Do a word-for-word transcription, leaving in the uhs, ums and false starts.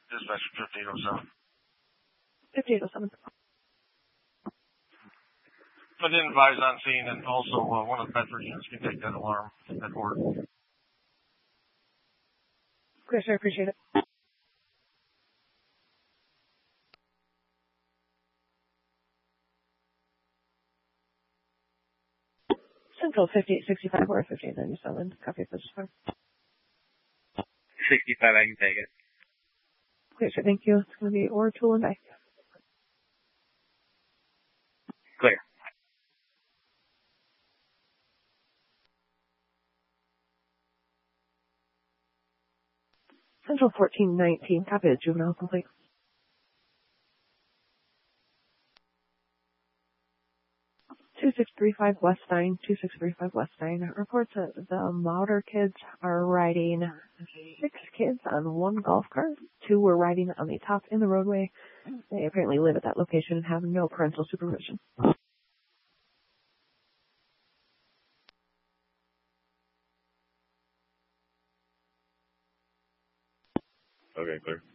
Dispatch fifteen oh seven. fifty-eight oh seven. I didn't advise on scene, and also uh, one of the Bedford units can take that alarm at work. Okay, sir, I appreciate it. Central fifty-eight sixty-five or fifty-eight ninety-seven. Copy for this time. sixty-five, I can take it. Okay, sir, thank you. It's going to be or tool and die. Clear. Central fourteen nineteen. Copy the juvenile complete. two six three five West Stein, two six three five West Stein reports that the Mauder kids are riding six kids on one golf cart. Two were riding on the top in the roadway. They apparently live at that location and have no parental supervision. Okay, clear.